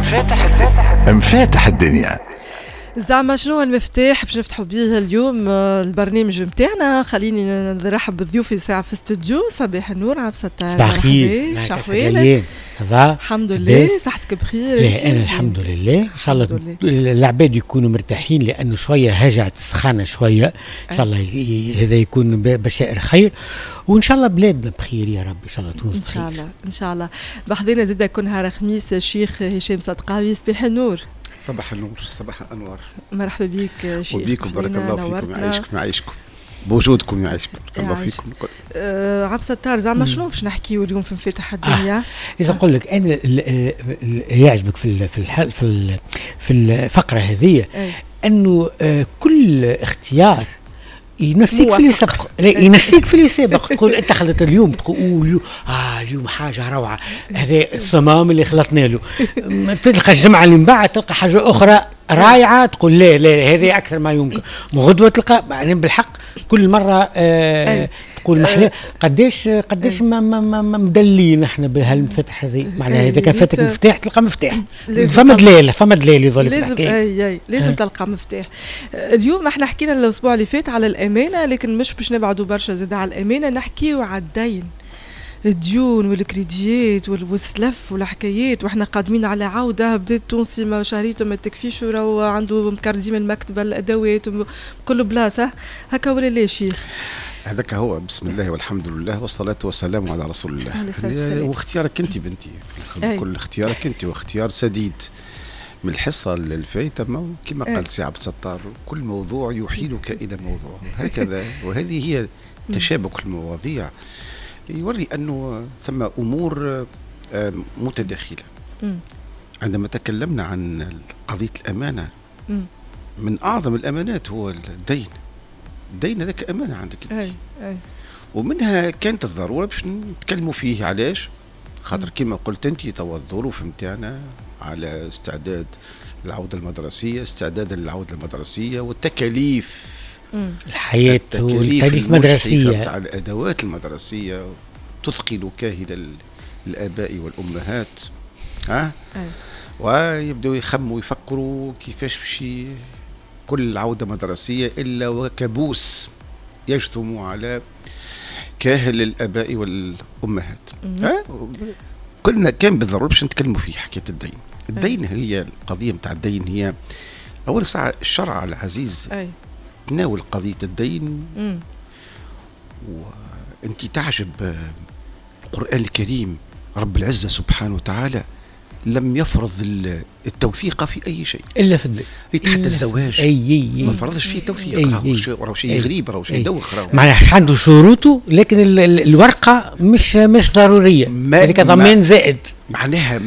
مفاتح الدنيا. زعما شنو المفتاح باش نفتحوا بيه اليوم البرنامج متاعنا؟ خليني نرحب بضيوفي ساعة في استوديو. صباح النور عبد الستار. صباح الخير. شحوالك؟ الحمد لله. صحتك بخير؟ لا انا الحمد لله. ان شاء الله العباد يكونوا مرتاحين لانه شويه هجعت السخانه شويه. ان شاء الله هذا يكون بشائر خير، وان شاء الله بلادنا بخير يا رب. ان شاء الله تكون ان شاء الله ان شاء الله. بحضرنا زيد يكون نهار خميس الشيخ هشام صدقاوي. صباح النور. صباح النور، صباح الانوار. مرحبا بك شيخ. وبيكم بارك الله فيكم، يعيشكم بوجودكم، يعيشكم الله فيكم. عبد الستار زعما شنو باش نحكيو اليوم في مفاتح الدنيا؟ اذا نقول لك انا يعجبك في الفقره هذه انه كل اختيار ينسيك في اللي سبق. لا ينسيك في اللي سابق. تقول انت خلط اليوم، تقول اليوم حاجه روعه، هذا الصمام اللي خلطنا له. تلقى الجمعه اللي من بعد تلقى حاجه اخرى رائعه، تقول لا هذه اكثر ما يمكن. غدوه تلقى بعدين بالحق كل مره تقول محلى. قداش ما مدلين احنا بهالمفتاح هذه. معناها اذا كان فاتك مفتاح تلقى مفتاح. فما دليل يظل لازم تلقى مفتاح. اليوم احنا حكينا الاسبوع اللي فات على الامانه، لكن مش باش نبعدوا برشا زاد على الامانه، نحكيو على الدين، الديون والكريديات والسلف والحكايات. واحنا قادمين على عوده بدات تونسي ما شهريته ما تكفيش، وراه عنده مكردي من المكتبه الادوات كل بلاصه هكا ولا لا شيخ؟ هذاك هو. بسم الله والحمد لله والصلاة والسلام على رسول الله. واختيارك انت بنتي كل اختيارك انت، واختيار سديد. من الحصة الفايتة كما قال سي عبد الستار، كل موضوع يحيلك إلى موضوع هكذا. وهذه هي تشابك المواضيع، يوري أنه ثم أمور متداخلة. عندما تكلمنا عن قضية الأمانة، من أعظم الأمانات هو الدين. الدين هذاك أمانة عندك أنت. ومنها كانت الضرورة باش نتكلموا فيه. علاش؟ خاطر كما قلت أنت توا الظروف متاعنا على استعداد العودة المدرسية، استعدادا للعودة المدرسية والتكاليف الحياة والتكاليف المدرسية على الأدوات المدرسية تثقل كاهل الآباء والأمهات. ويبدأوا يخموا ويفكروا كيفاش بشي كل عودة مدرسية إلا وكابوس يجثم على كاهل الآباء والأمهات. كلنا كان بالضرورة باش نتكلموا فيه حكاية الدين. الدين هي القضية متاع الدين، هي أول ساعة الشرع العزيز تناول قضية الدين. وأنت تعجب القرآن الكريم، رب العزة سبحانه وتعالى لم يفرض التوثيق في أي شيء إلا في الدين. حتى الزواج ما فرضش فيه توثيق. راهو شيء غريب، راهو شيء دوخ. معناها عنده شروطه، لكن الورقة مش ضرورية، هذيك ضمان زائد. معناها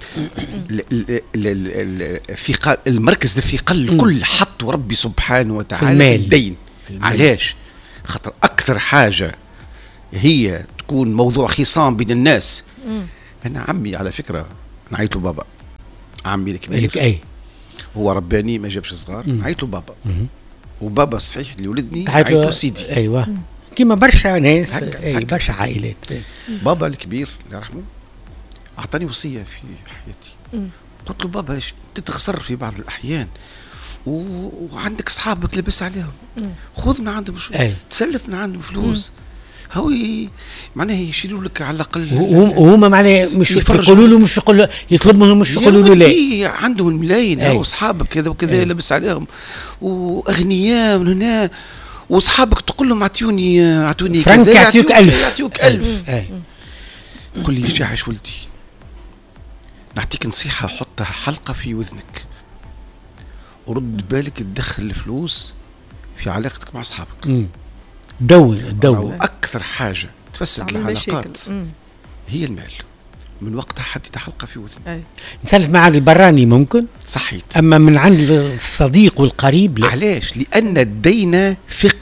المركز الثقل الكل حط ربي سبحانه وتعالى في الدين. علاش؟ خاطر أكثر حاجة هي تكون موضوع خصام بين الناس. أنا عمي على فكرة نعيط له بابا، عمي الكبير هو رباني ما جابش صغار، نعيط له بابا. وبابا صحيح اللي ولدني نعيط له سيدي. ايوه كما برشا ناس، برشا عائلات. بابا الكبير الله يرحمه اعطاني وصيه في حياتي. قلت له بابا تتخسر في بعض الاحيان وعندك اصحابك لبس عليهم، خذ من عندهم تسلف من عندهم فلوس. هو معناه يشيلوا لك على الاقل. وهما معناه مش يقولوا له، مش يقولوا يطلب منهم، مش يقولوا له لا. عندهم الملايين او اصحابك كذا وكذا لبس عليهم، واغنياء من هنا، واصحابك تقول لهم اعطوني فرنك يعطيوك 1000. يعطيوك 1000. قل لي جاعش ولدي، نعطيك نصيحه، حطها حلقه في وذنك ورد بالك تدخل الفلوس في علاقتك مع اصحابك. دون أكثر حاجة تفسد العلاقات هي المال. من وقتها حدد حلقة في وذني. نسلف مع البراني ممكن صحيت، أما من عند الصديق والقريب لا. علاش؟ لأن الدين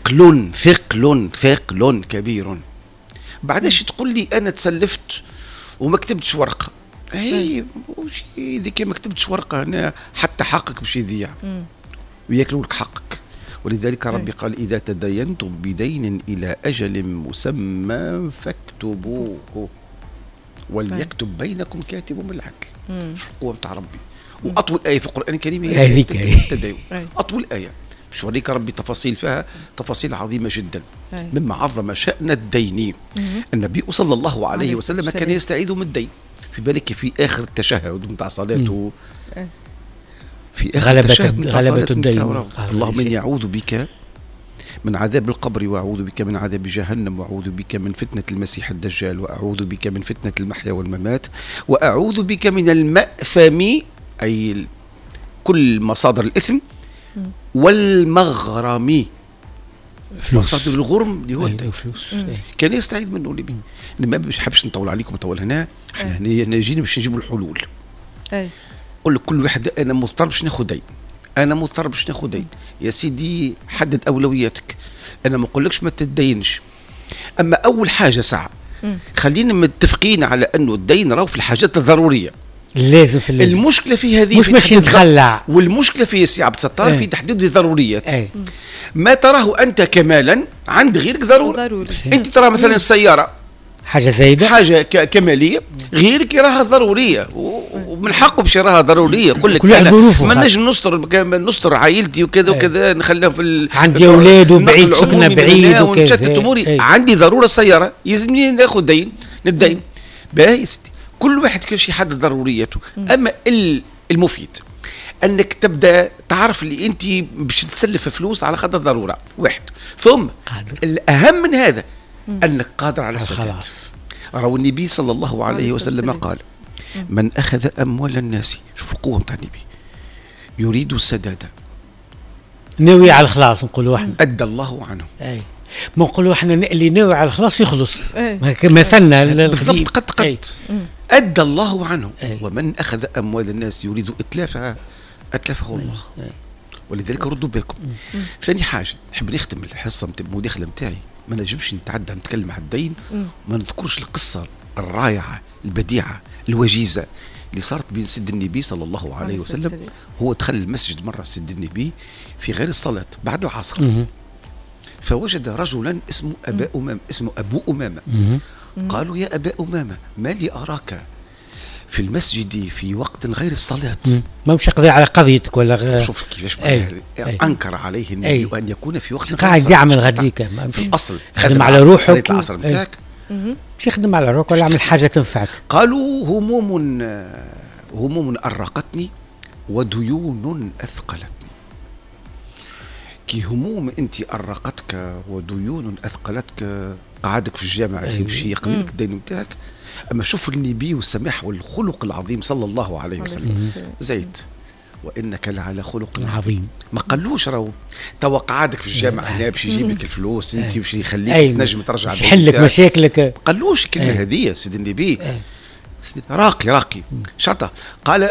ثقل كبير. بعدش تقول لي أنا تسلفت وما كتبتش ورقة. هي ذيك ما كتبتش ورقة، أنا حتى حقك باش يضيع وياكلوا لك حقك. ولذلك ربي قال إذا تدينتم بدين إلى أجل مسمى فاكتبوه وليكتب بينكم كاتب بالعدل. شو القوة متاع ربي؟ واطول ايه في القران الكريم هي هذيك التدين. اطول ايه باش يوريك ربي تفاصيل فيها تفاصيل عظيمه جدا. مما عظم شأن الدين النبي صلى الله عليه وسلم كان يستعيذ من الدين. في بالك في اخر التشهد نتاع صلاته في اخر غلبة الدين، اللهم اني اعوذ بك من عذاب القبر واعوذ بك من عذاب جهنم واعوذ بك من فتنة المسيح الدجال واعوذ بك من فتنة المحيا والممات واعوذ بك من المأثم اي كل مصادر الاثم والمغرم مصادر الغرم اللي هو الفلوس. كان يستعيذ منه النبي. ما بحبش نطول عليكم نطول هنا، احنا هنا جينا باش نجيبوا الحلول. قل كل واحد انا مضطر باش ناخذ دين، انا مضطر باش ناخذ دين. يا سيدي حدد اولوياتك. انا ما نقولكش ما تدينش، اما اول حاجه ساعه خلينا متفقين على انه الدين راهو في الحاجات الضروريه لازم في اللازم. المشكله في هذه مش ماشي نتخلع، والمشكله في سي عبد الستار في تحديد الضروريات. ما تراه انت كمالا عند غيرك ضروري. انت ترى مثلا السياره حاجه زايده، حاجه كماليه، غيرك يراها ضروريه ومن حقه باش يراها ضروريه. يقول لك ما نجم نستر عائلتي وكذا وكذا، نخليها في عندي اولاد وبعيد سكنه بعيد وكذا اموري. عندي ضروره السياره يلزمني ناخذ دين ندين. باهي ستي كل واحد كيفاش يحدد ضرورياته. اما المفيد انك تبدا تعرف اللي انت باش تسلف فلوس على خاطر ضروره واحد، ثم قادر. الاهم من هذا انك قادر على السداد. راهو النبي صلى الله عليه وسلم قال من اخذ اموال الناس، شوفوا القوه نتاع النبي، يريد السداد ناوي على الخلاص، نقولوا احنا ادى الله عنه. ما نقولوا احنا اللي ناوي على الخلاص يخلص. مثلنا القديم قد ادى الله عنه. ومن اخذ اموال الناس يريد اتلافها اتلفه الله. ولذلك ردوا بالكم. ثاني حاجه نحب نختم الحصه المداخله نتاعي، ما نجمش نتعدى نتكلم على الدين ما نذكرش القصه الرائعه البديعه الوجيزه اللي صارت بين سيد النبي صلى الله عليه وسلم. هو دخل المسجد مره سيد النبي في غير الصلاه بعد العصر، فوجد رجلا اسمه ابو امامه. قالوا يا ابا امامه ما لي اراك في المسجد في وقت غير الصلاة؟ ما مش يقضي على قضيتك ولا شوف كيفاش أنكر عليه النبي أن يكون في وقت غير الصلاة. قاعد يعمل غديك في الأصل خدم على روحك العصر نتاعك، مش يخدم على روحك ولا يعمل حاجة تنفعك. قالوا هموم أرقتني وديون أثقلتني. كي هموم أنت أرقتك وديون أثقلتك قعدك في الجامعة باش يقضي لك الدين نتاعك. أما شوف النبي والسماح والخلق العظيم صلى الله عليه وسلم زيد وإنك لعلى خلق عظيم. ما قالوش راهو توا قعدك في الجامعة هنا باش يجيب لك الفلوس انت باش يخليك تنجم ترجع باش يحل لك مشاكلك. ما قالوش الكلمة هذه سيد النبي. راقي شرطة. قال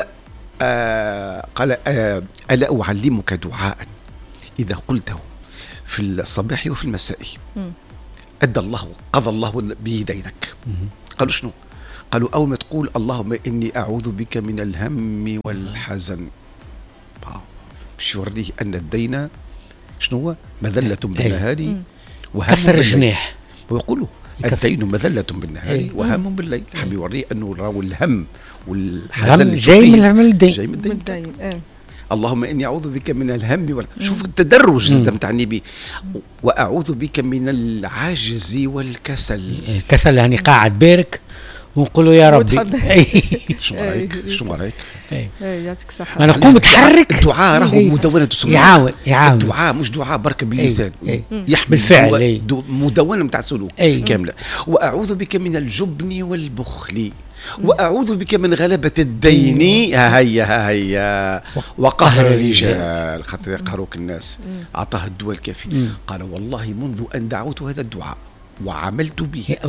ألا أعلمك دعاء إذا قلته في الصباح وفي المساء قضى الله به دينك. قالوا شنو؟ قالوا أول ما تقول اللهم إني أعوذ بك من الهم والحزن، باش يوريه أن الدين شنو هو؟ مذلة بالنهار وهم كسر الجناح. ويقولوا الدين مذلة بالنهار وهم بالليل. حب يوريه أنه راهو الهم والحزن جاي من الدين. جاي من الدين. اللهم إني أعوذ بك من الهم شوف التدرج نتاع النبي. وأعوذ بك من العجز والكسل. الكسل يعني قاعد بارك ونقولوا يا ربي. شو رايك؟ يعطيك الصحة. أنا نقوم نتحرك. الدعاء راهو مدونة سلوك. يعاون. الدعاء مش دعاء برك باللسان، يحمل بالفعل مدونة نتاع سلوك كاملة. وأعوذ بك من الجبن والبخل وأعوذ بك من غلبة الدين هيا وقهر الرجال خاطر يقهروك الناس. أعطاه الدواء الكافي. قال والله منذ أن دعوت هذا الدعاء وعملت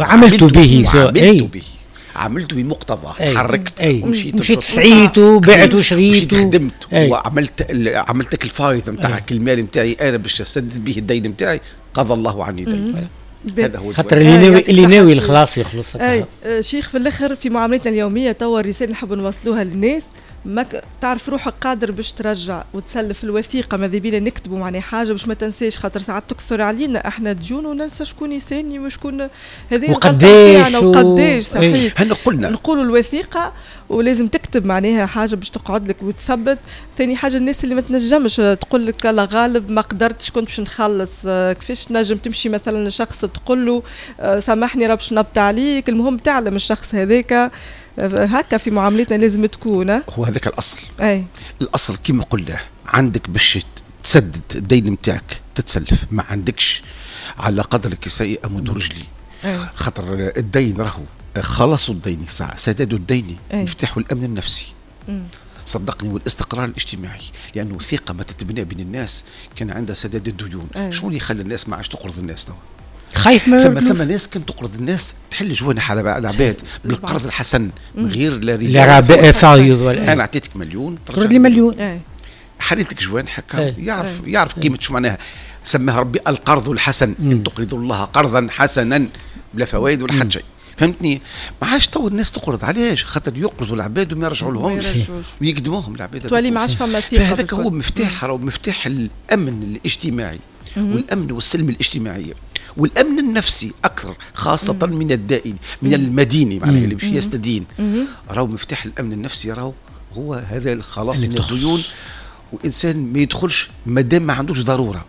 به عملت بمقتضى. حركت ومشيت سعيت وبعت وشريت خدمت وعملت لك الفايض نتاعك المال نتاعي انا باش اسدد به الدين نتاعي. قضى الله عني دين. هذا هو خاطر اللي ناوي الخلاص يخلص. شيخ في الاخر في معاملتنا اليوميه توا الرساله نحب نوصلوها للناس ما تعرف روحك قادر باش ترجع وتسلف الوثيقه. ماذا بينا نكتبوا معناها حاجه باش ما تنساش، خاطر ساعات تكثر علينا احنا ديون وننسى شكون يساني وشكون هذه وقداش صحيح. هنا قلنا نقولوا الوثيقه ولازم تكتب معناها حاجه باش تقعد لك وتثبت. ثاني حاجه الناس اللي ما تنجمش تقول لك لا غالب ما قدرتش كنت باش نخلص، كيفاش تنجم تمشي مثلا لشخص تقول له سامحني راه باش نبت عليك. المهم تعلم الشخص هذاك هكا في معاملتنا لازم تكون. هو هذاك الاصل. اي الاصل كما قلنا عندك باش تسدد الدين نتاعك تتسلف، ما عندكش على قدر كسائي امد رجلي. خاطر الدين راهو خلصوا الدين ساعة سداد الدين مفتاح الامن النفسي. صدقني والاستقرار الاجتماعي، لانه الثقه ما تتبنى بين الناس كان عندها سداد الديون. شو اللي يخلي الناس ما عادش تقرض الناس توا؟ خايف ما ثم ناس كنت تقرض الناس تحل جوانح على العباد بالقرض الحسن من غير لا ربا فايض ولا انا اعطيتك مليون ترد لي مليون. حليتك جوان هكا يعرف قيمه شو معناها. سماها ربي القرض الحسن، ان تقرضوا الله قرضا حسنا بلا فوائد ولا حتى شيء. فهمتني؟ ما عادش تو الناس تقرض. علاش؟ خاطر يقرضوا العباد وما يرجعوا لهمش ويقدموهم العباد. تولي ما عادش فما ثقه. فهذاك هو مفتاح، راهو مفتاح الامن الاجتماعي والامن والسلم الاجتماعي والامن النفسي اكثر، خاصه من الدائن من المديني معناها اللي باش يستدين. راهو مفتاح الامن النفسي راهو هو هذا الخلاص من الديون، والانسان ما يدخلش ما دام ما عندوش ضروره.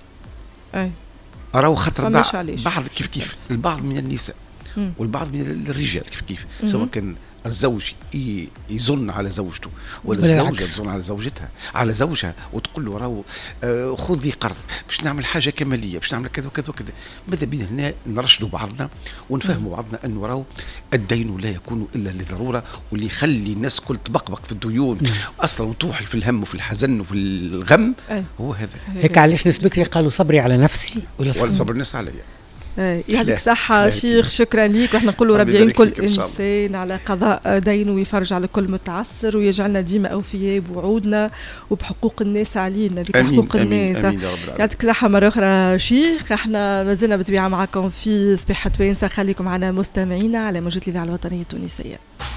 راهو خاطر بعض كيف البعض من النساء والبعض من الرجال كيف سواء كان الزوج يظن على زوجته ولا الزوجة تظن على زوجتها على زوجها وتقول له راهو خذي قرض باش نعمل حاجة كمالية باش نعمل كذا وكذا وكذا. ماذا بينا هنا نرشدوا بعضنا ونفهموا بعضنا أنه راهو الدين لا يكون إلا لضرورة، واللي يخلي الناس كل تبقبق في الديون أصلا وتوحل في الهم وفي الحزن وفي الغم هو هذا. هيك علاش ناس بكري قالوا صبري على نفسي ولا صبر الناس عليا. يعطيك صحة شيخ، شكرا ليك. واحنا نقولوا ربي يعين كل إنسان على قضاء دينه ويفرج على كل متعسر ويجعلنا ديما أوفياء بوعودنا وبحقوق الناس علينا بحقوق الناس. يعطيك صحة مرة أخرى شيخ. احنا ما زلنا بالطبيعة معكم في صباحة توانسة، خليكم معنا مستمعينا على موجة الإذاعة الوطنية التونسية.